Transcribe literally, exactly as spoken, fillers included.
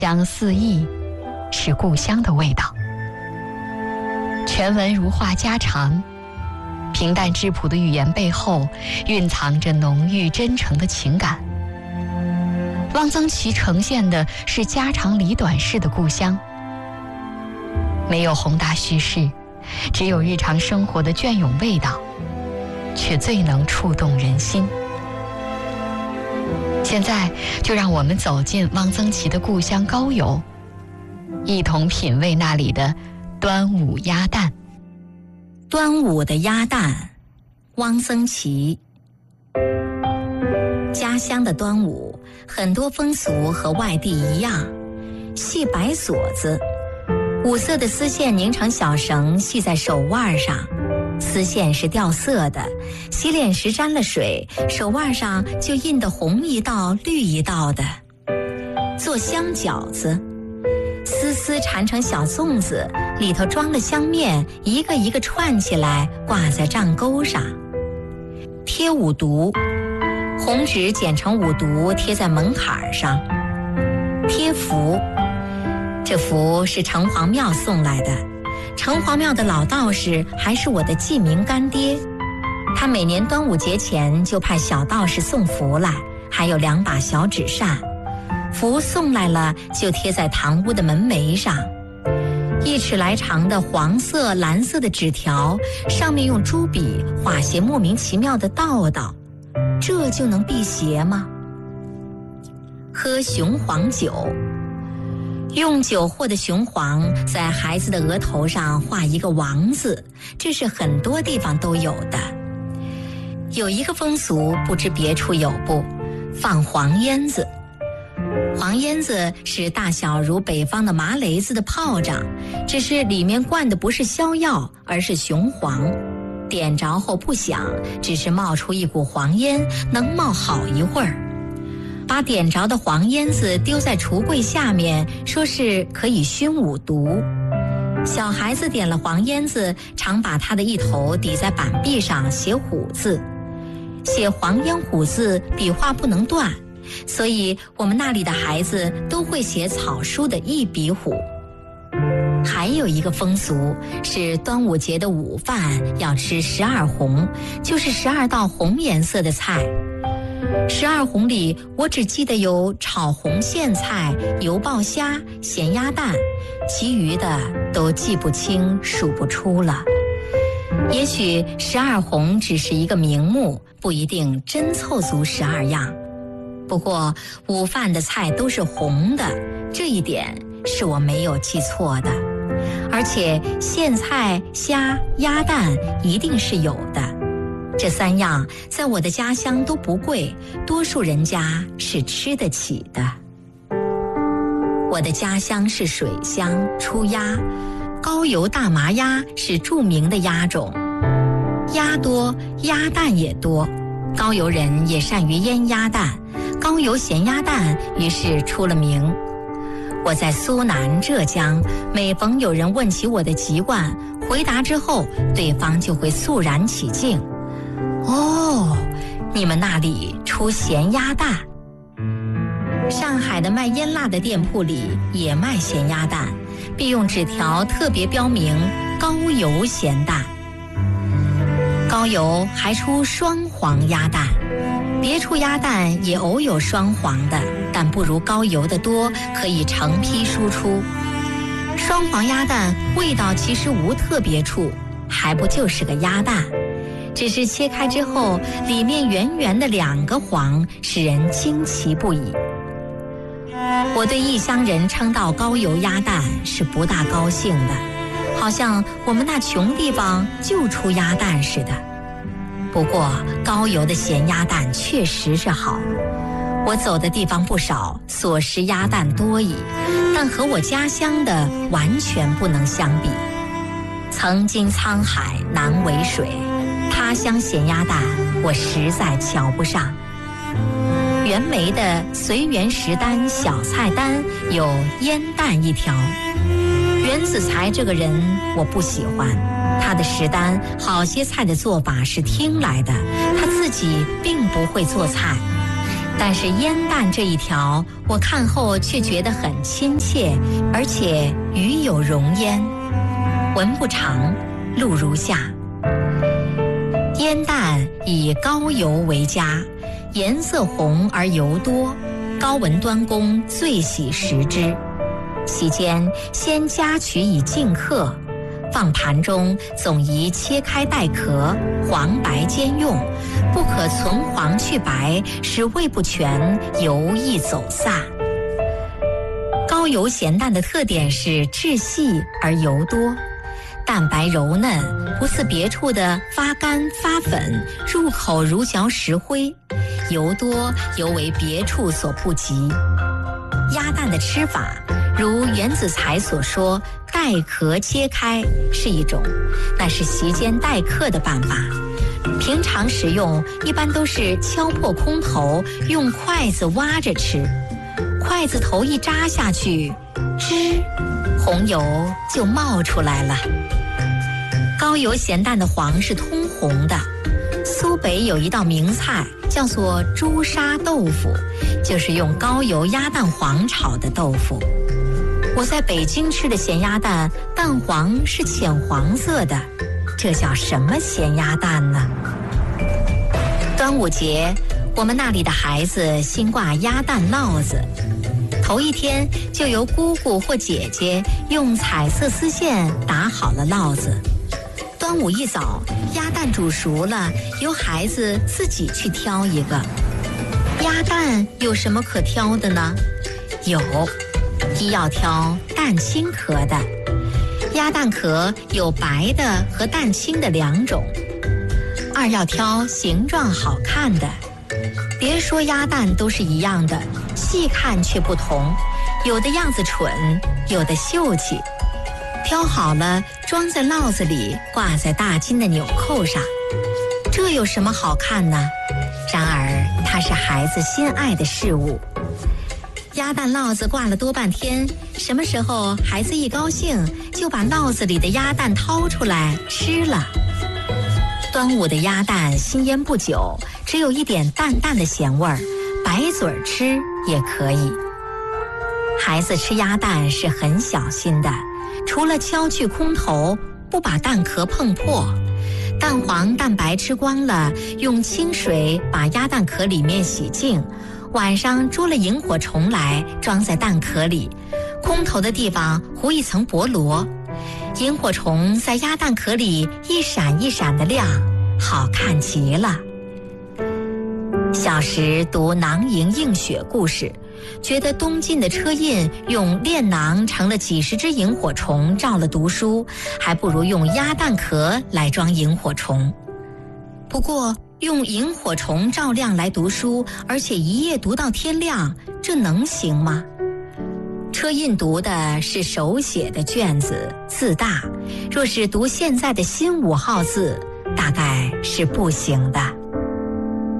香四溢，是故乡的味道。全文如话家常，平淡质朴的语言背后蕴藏着浓郁真诚的情感。汪曾祺呈现的是家长里短式的故乡，没有宏大叙事，只有日常生活的隽永味道，却最能触动人心。现在就让我们走进汪曾祺的故乡高邮，一同品味那里的端午鸭蛋。 端午的鸭蛋，汪曾祺。家乡的端午，很多风俗和外地一样，系白锁子，五色的丝线拧成小绳，系在手腕上。丝线是掉色的，洗脸时沾了水，手腕上就印得红一道绿一道的。做香饺子，丝丝缠成小粽子，里头装了香面，一个一个串起来挂在帐钩上。贴五毒，红纸剪成五毒贴在门槛上。贴符，这符是城隍庙送来的，城隍庙的老道士还是我的记名干爹，他每年端午节前就派小道士送符来，还有两把小纸扇，符送来了就贴在堂屋的门楣上。一尺来长的黄色蓝色的纸条，上面用朱笔画些莫名其妙的道道，这就能辟邪吗？喝雄黄酒，用酒和的雄黄在孩子的额头上画一个王字，这是很多地方都有的。有一个风俗不知别处有不，放黄烟子。黄烟子是大小如北方的麻雷子的炮仗，只是里面灌的不是硝药，而是雄黄。点着后不响，只是冒出一股黄烟，能冒好一会儿。把点着的黄烟子丢在橱柜下面，说是可以熏五毒。小孩子点了黄烟子，常把他的一头抵在板壁上写虎字。写黄烟虎字笔画不能断，所以我们那里的孩子都会写草书的一笔虎。还有一个风俗是端午节的午饭要吃十二红，就是十二道红颜色的菜。十二红里我只记得有炒红苋菜、油爆虾、咸鸭蛋，其余的都记不清数不出了。也许十二红只是一个名目，不一定真凑足十二样。不过午饭的菜都是红的，这一点是我没有记错的。而且苋菜、虾、鸭蛋一定是有的。这三样在我的家乡都不贵，多数人家是吃得起的。我的家乡是水乡，出鸭，高邮大麻鸭是著名的鸭种，鸭多，鸭蛋也多。高邮人也善于腌鸭蛋，高邮咸鸭蛋于是出了名。我在苏南、浙江，每逢有人问起我的籍贯，回答之后，对方就会肃然起敬。哦，你们那里出咸鸭蛋。上海的卖腌腊的店铺里也卖咸鸭蛋，并用纸条特别标明高邮咸蛋。高邮还出双黄鸭蛋，别处鸭蛋也偶有双黄的，但不如高邮的多，可以成批输出。双黄鸭蛋味道其实无特别处，还不就是个鸭蛋，只是切开之后里面圆圆的两个黄，使人惊奇不已。我对异乡人称道高邮鸭蛋是不大高兴的，好像我们那穷地方就出鸭蛋似的。不过高邮的咸鸭蛋确实是好，我走的地方不少，所食鸭蛋多矣，但和我家乡的完全不能相比。曾经沧海难为水，他乡咸鸭蛋我实在瞧不上。袁枚的随园食单小菜单有腌蛋一条。袁子才这个人我不喜欢，他的食单好些菜的做法是听来的，他自己并不会做菜。 但是烟弹这一条，我看后却觉得很亲切，而且语有容焉。文不长，录如下：烟弹以高油为佳，颜色红而油多，高文端公最喜食之。其间先夹取以尽刻，放盘中，总宜切开带壳，黄白兼用，不可存黄去白，使味不全，油易走散。高油咸蛋的特点是质细而油多，蛋白柔嫩，不似别处的发干发粉，入口如嚼石灰，油多尤为别处所不及。鸭蛋的吃法，如袁子才所说，带壳切开是一种，那是席间待客的办法。平常食用一般都是敲破空头，用筷子挖着吃，筷子头一扎下去，吱，红油就冒出来了。高油咸蛋的黄是通红的。苏北有一道名菜叫做朱砂豆腐，就是用高油鸭蛋黄炒的豆腐。我在北京吃的咸鸭蛋，蛋黄是浅黄色的，这叫什么咸鸭蛋呢？端午节，我们那里的孩子新挂鸭蛋烙子，头一天就由姑姑或姐姐用彩色丝线打好了烙子。端午一早，鸭蛋煮熟了，由孩子自己去挑一个。鸭蛋有什么可挑的呢？有，一要挑蛋清壳的。鸭蛋壳有白的和蛋清的两种。二要挑形状好看的。别说鸭蛋都是一样的，细看却不同，有的样子蠢，有的秀气。挑好了，装在烙子里，挂在大金的纽扣上。这有什么好看呢？然而它是孩子心爱的事物。鸭蛋烙子挂了多半天，什么时候孩子一高兴，就把烙子里的鸭蛋掏出来吃了。端午的鸭蛋新腌不久，只有一点淡淡的咸味儿，白嘴吃也可以。孩子吃鸭蛋是很小心的，除了敲去空头，不把蛋壳碰破，蛋黄蛋白吃光了，用清水把鸭蛋壳里面洗净，晚上捉了萤火虫来装在蛋壳里，空头的地方糊一层薄膜，萤火虫在鸭蛋壳里一闪一闪的亮，好看极了。小时读囊萤映雪故事，觉得东晋的车胤用炼囊盛了几十只萤火虫照了读书，还不如用鸭蛋壳来装萤火虫。不过用萤火虫照亮来读书，而且一夜读到天亮，这能行吗？车胤读的是手写的卷子，字大，若是读现在的新五号字，大概是不行的。